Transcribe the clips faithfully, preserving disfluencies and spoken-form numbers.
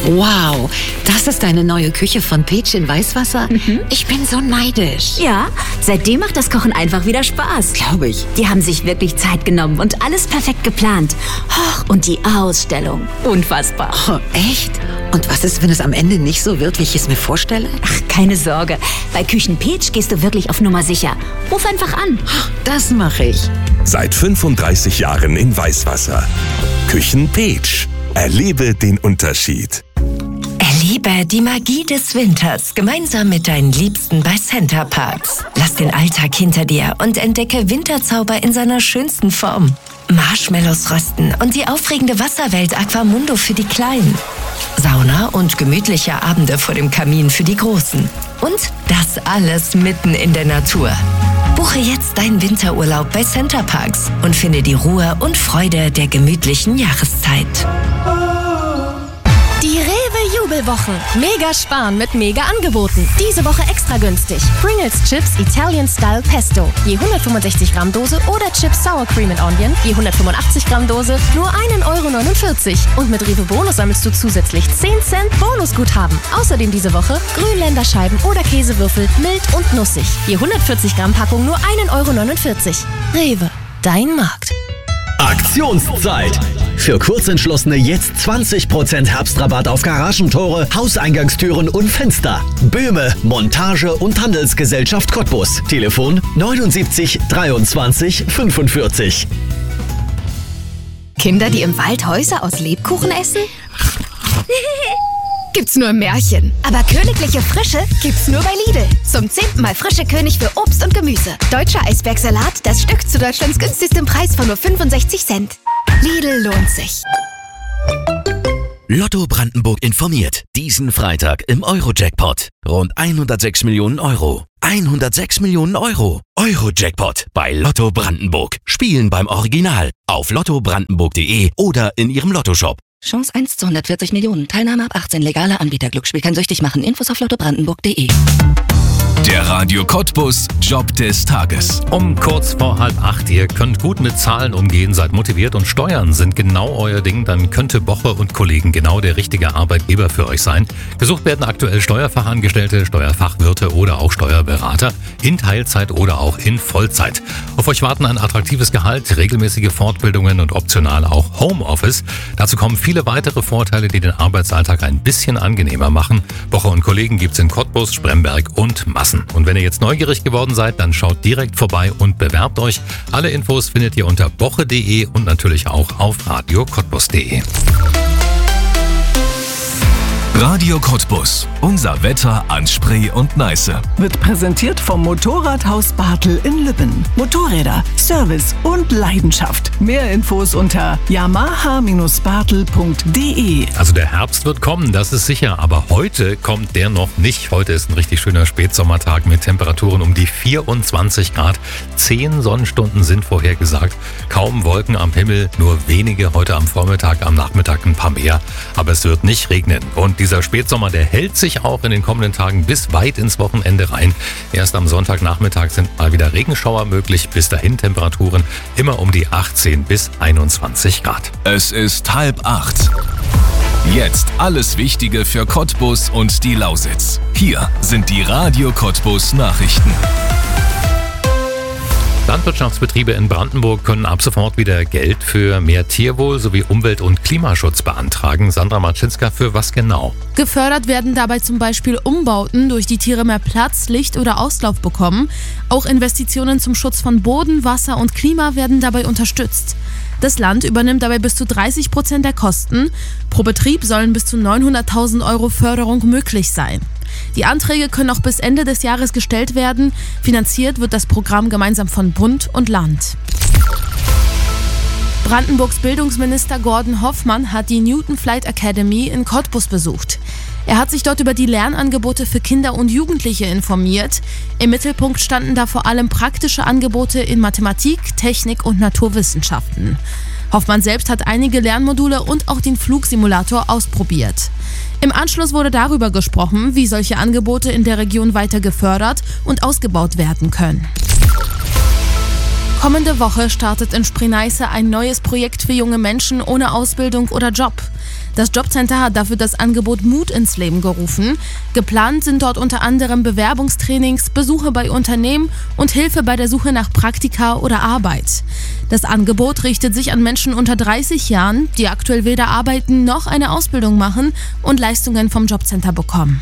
Wow, das ist deine neue Küche von Peach in Weißwasser? Mhm. Ich bin so neidisch. Ja, seitdem macht das Kochen einfach wieder Spaß. Glaube ich. Die haben sich wirklich Zeit genommen und alles perfekt geplant. Och, und die Ausstellung. Unfassbar. Oh, echt? Und was ist, wenn es am Ende nicht so wird, wie ich es mir vorstelle? Ach, keine Sorge. Bei Küchen Peach gehst du wirklich auf Nummer sicher. Ruf einfach an. Das mache ich. Seit fünfunddreißig Jahren in Weißwasser. Küchen Peach. Erlebe den Unterschied. Erlebe die Magie des Winters gemeinsam mit deinen Liebsten bei Center Parcs. Lass den Alltag hinter dir und entdecke Winterzauber in seiner schönsten Form. Marshmallows rösten und die aufregende Wasserwelt Aquamundo für die Kleinen. Sauna und gemütliche Abende vor dem Kamin für die Großen. Und das alles mitten in der Natur. Buche jetzt deinen Winterurlaub bei Center Parcs und finde die Ruhe und Freude der gemütlichen Jahreszeit. Die Rewe-Jubelwochen. Mega sparen mit Mega-Angeboten. Diese Woche extra günstig. Pringles Chips Italian Style Pesto. Je hundertfünfundsechzig Gramm Dose oder Chips Sour Cream and Onion. Je hundertfünfundachtzig Gramm Dose. Nur ein Euro neunundvierzig. Und mit Rewe Bonus sammelst du zusätzlich zehn Cent Bonusguthaben. Außerdem diese Woche Grünländerscheiben oder Käsewürfel mild und nussig. Je hundertvierzig Gramm Packung nur ein Euro neunundvierzig. Rewe, dein Markt. Aktionszeit! Für Kurzentschlossene jetzt zwanzig Prozent Herbstrabatt auf Garagentore, Hauseingangstüren und Fenster. Böhme, Montage und Handelsgesellschaft Cottbus. Telefon neunundsiebzig dreiundzwanzig fünfundvierzig. Kinder, die im Wald Häuser aus Lebkuchen essen? Gibt's nur im Märchen. Aber königliche Frische gibt's nur bei Lidl. Zum zehnten Mal frische König für Obst und Gemüse. Deutscher Eisbergsalat, das Stück zu Deutschlands günstigstem Preis von nur fünfundsechzig Cent. Lidl lohnt sich. Lotto Brandenburg informiert. Diesen Freitag im Euro-Jackpot. Rund hundertsechs Millionen Euro. hundertsechs Millionen Euro. Euro-Jackpot bei Lotto Brandenburg. Spielen beim Original. Auf lotto brandenburg punkt de oder in Ihrem Lottoshop. Chance eins zu hundertvierzig Millionen. Teilnahme ab achtzehn. Legaler Anbieter. Glücksspiel kann süchtig machen. Infos auf lotto brandenburg punkt de. Der Radio Cottbus Job des Tages. Um kurz vor halb acht. Ihr könnt gut mit Zahlen umgehen, seid motiviert und Steuern sind genau euer Ding. Dann könnte Boche und Kollegen genau der richtige Arbeitgeber für euch sein. Gesucht werden aktuell Steuerfachangestellte, Steuerfachwirte oder auch Steuerberater in Teilzeit oder auch in Vollzeit. Auf euch warten ein attraktives Gehalt, regelmäßige Fortbildungen und optional auch Homeoffice. Dazu kommen viele weitere Vorteile, die den Arbeitsalltag ein bisschen angenehmer machen. Boche und Kollegen gibt's in Cottbus, Spremberg und Massen. Und wenn ihr jetzt neugierig geworden seid, dann schaut direkt vorbei und bewerbt euch. Alle Infos findet ihr unter boche punkt de und natürlich auch auf radio cottbus punkt de. Radio Cottbus. Unser Wetter an Spree und Neiße. Wird präsentiert vom Motorradhaus Bartel in Lübben. Motorräder, Service und Leidenschaft. Mehr Infos unter yamaha bartel punkt de. Also der Herbst wird kommen, das ist sicher. Aber heute kommt der noch nicht. Heute ist ein richtig schöner Spätsommertag mit Temperaturen um die vierundzwanzig Grad. Zehn Sonnenstunden sind vorhergesagt. Kaum Wolken am Himmel, nur wenige heute am Vormittag, am Nachmittag ein paar mehr. Aber es wird nicht regnen. Und dieser Spätsommer, der hält sich auch in den kommenden Tagen bis weit ins Wochenende rein. Erst am Sonntagnachmittag sind mal wieder Regenschauer möglich. Bis dahin Temperaturen immer um die achtzehn bis einundzwanzig Grad. Es ist halb acht. Jetzt alles Wichtige für Cottbus und die Lausitz. Hier sind die Radio Cottbus Nachrichten. Landwirtschaftsbetriebe in Brandenburg können ab sofort wieder Geld für mehr Tierwohl sowie Umwelt- und Klimaschutz beantragen. Sandra Marczynska, für was genau? Gefördert werden dabei zum Beispiel Umbauten, durch die Tiere mehr Platz, Licht oder Auslauf bekommen. Auch Investitionen zum Schutz von Boden, Wasser und Klima werden dabei unterstützt. Das Land übernimmt dabei bis zu dreißig Prozent der Kosten. Pro Betrieb sollen bis zu neunhunderttausend Euro Förderung möglich sein. Die Anträge können auch bis Ende des Jahres gestellt werden. Finanziert wird das Programm gemeinsam von Bund und Land. Brandenburgs Bildungsminister Gordon Hoffmann hat die Newton Flight Academy in Cottbus besucht. Er hat sich dort über die Lernangebote für Kinder und Jugendliche informiert. Im Mittelpunkt standen da vor allem praktische Angebote in Mathematik, Technik und Naturwissenschaften. Hoffmann selbst hat einige Lernmodule und auch den Flugsimulator ausprobiert. Im Anschluss wurde darüber gesprochen, wie solche Angebote in der Region weiter gefördert und ausgebaut werden können. Kommende Woche startet in Spree-Neiße ein neues Projekt für junge Menschen ohne Ausbildung oder Job. Das Jobcenter hat dafür das Angebot Mut ins Leben gerufen. Geplant sind dort unter anderem Bewerbungstrainings, Besuche bei Unternehmen und Hilfe bei der Suche nach Praktika oder Arbeit. Das Angebot richtet sich an Menschen unter dreißig Jahren, die aktuell weder arbeiten noch eine Ausbildung machen und Leistungen vom Jobcenter bekommen.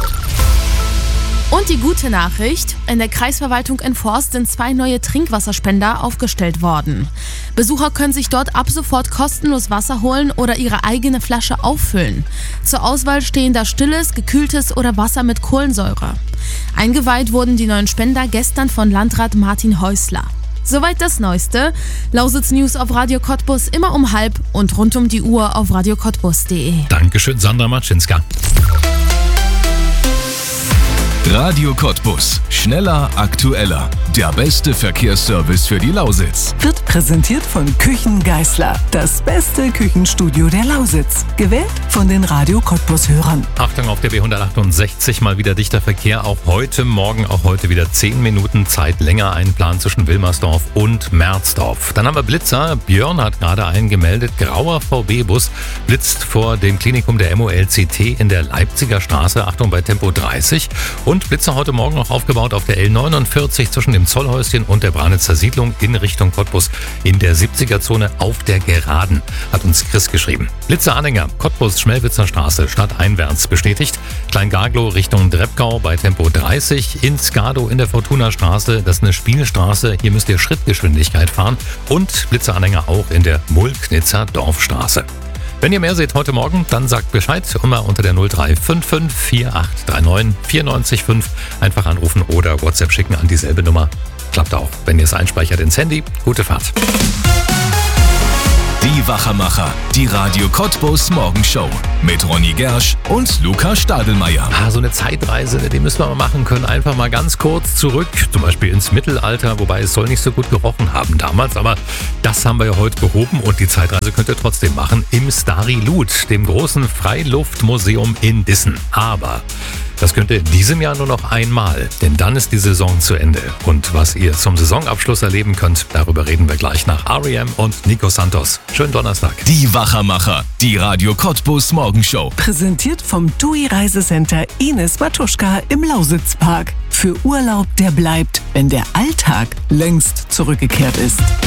Und die gute Nachricht, in der Kreisverwaltung in Forst sind zwei neue Trinkwasserspender aufgestellt worden. Besucher können sich dort ab sofort kostenlos Wasser holen oder ihre eigene Flasche auffüllen. Zur Auswahl stehen da stilles, gekühltes oder Wasser mit Kohlensäure. Eingeweiht wurden die neuen Spender gestern von Landrat Martin Häusler. Soweit das Neueste. Lausitz News auf Radio Cottbus immer um halb und rund um die Uhr auf radio cottbus punkt de. Dankeschön, Sandra Matschinska. Radio Cottbus. Schneller, aktueller. Der beste Verkehrsservice für die Lausitz. Wird präsentiert von Küchen Geisler. Das beste Küchenstudio der Lausitz. Gewählt von den Radio Cottbus-Hörern. Achtung auf der B hundertachtundsechzig, mal wieder dichter Verkehr. Auch heute Morgen, auch heute wieder zehn Minuten Zeit länger einplanen zwischen Wilmersdorf und Merzdorf. Dann haben wir Blitzer. Björn hat gerade einen gemeldet. Grauer V B-Bus blitzt vor dem Klinikum der M O L C T in der Leipziger Straße. Achtung bei Tempo dreißig. Und Blitzer heute Morgen noch aufgebaut auf der L neunundvierzig zwischen dem Zollhäuschen und der Branitzer Siedlung in Richtung Cottbus in der siebziger-Zone auf der Geraden, hat uns Chris geschrieben. Blitzer-Anhänger, Cottbus Schmelwitzer Straße, stadteinwärts bestätigt. Klein-Gaglow Richtung Dreppgau bei Tempo dreißig. In Skado in der Fortuna-Straße, das ist eine Spielstraße, hier müsst ihr Schrittgeschwindigkeit fahren. Und Blitzer-Anhänger auch in der Mulknitzer Dorfstraße. Wenn ihr mehr seht heute Morgen, dann sagt Bescheid. Immer unter der null drei fünf fünf vier acht drei neun vier neun fünf. Einfach anrufen oder WhatsApp schicken an dieselbe Nummer. Klappt auch, wenn ihr es einspeichert ins Handy. Gute Fahrt. Die Wachermacher, die Radio Cottbus Morgenshow mit Ronny Gersch und Luca Stadelmeier. Ah, so eine Zeitreise, die müssen wir mal machen können. Einfach mal ganz kurz zurück, zum Beispiel ins Mittelalter, wobei es soll nicht so gut gerochen haben damals, aber das haben wir ja heute behoben und die Zeitreise könnt ihr trotzdem machen im Stari Lut, dem großen Freiluftmuseum in Dissen. Aber das könnt ihr in diesem Jahr nur noch einmal, denn dann ist die Saison zu Ende. Und was ihr zum Saisonabschluss erleben könnt, darüber reden wir gleich nach R E M und Nico Santos. Schönen Donnerstag. Die Wachermacher, die Radio Cottbus Morgenshow. Präsentiert vom T U I Reisecenter Ines Matuschka im Lausitzpark. Für Urlaub, der bleibt, wenn der Alltag längst zurückgekehrt ist.